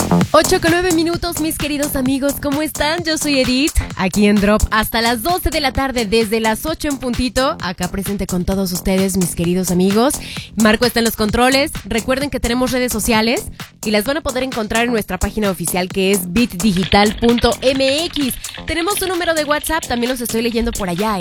8:09, mis queridos amigos, ¿cómo están? Yo soy Edith, aquí en Drop hasta las 12 de la tarde, desde las 8 en puntito, acá presente con todos ustedes, mis queridos amigos. Marco está en los controles. Recuerden que tenemos redes sociales y las van a poder encontrar en nuestra página oficial, que es bitdigital.mx. Tenemos un número de WhatsApp, también los estoy leyendo por allá,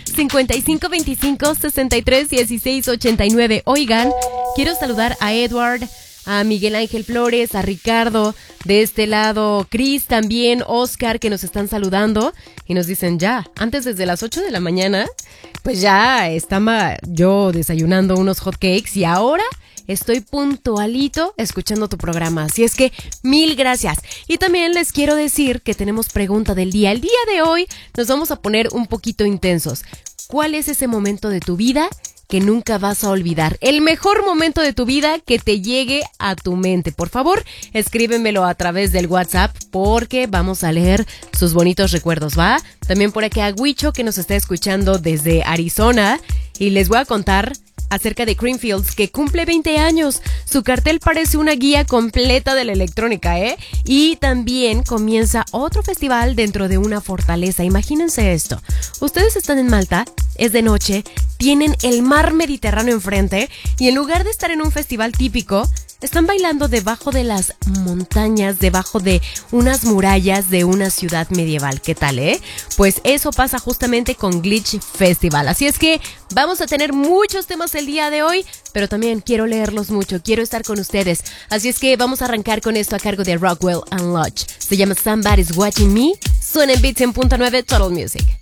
5525-631689. Oigan, quiero saludar a Edward, a Miguel Ángel Flores, a Ricardo, de este lado, Cris también, Oscar, que nos están saludando y nos dicen ya, antes desde las 8 de la mañana, pues ya estaba yo desayunando unos hot cakes y ahora estoy puntualito escuchando tu programa, así es que mil gracias. Y también les quiero decir que tenemos pregunta del día. El día de hoy nos vamos a poner un poquito intensos. ¿Cuál es ese momento de tu vida que nunca vas a olvidar? El mejor momento de tu vida que te llegue a tu mente. Por favor, escríbemelo a través del WhatsApp porque vamos a leer sus bonitos recuerdos, ¿va? También por aquí a Huicho, que nos está escuchando desde Arizona, y les voy a contar acerca de Creamfields, que cumple 20 años. Su cartel parece una guía completa de la electrónica, Y también comienza otro festival dentro de una fortaleza. Imagínense esto. Ustedes están en Malta, es de noche, tienen el mar Mediterráneo enfrente y en lugar de estar en un festival típico, están bailando debajo de las montañas, debajo de unas murallas de una ciudad medieval. ¿Qué tal, Pues eso pasa justamente con Glitch Festival. Así es que vamos a tener muchos temas el día de hoy, pero también quiero leerlos mucho, quiero estar con ustedes. Así es que vamos a arrancar con esto a cargo de Rockwell and Lodge. Se llama Somebody's Watching Me. Suena en Beats en .9 Total Music.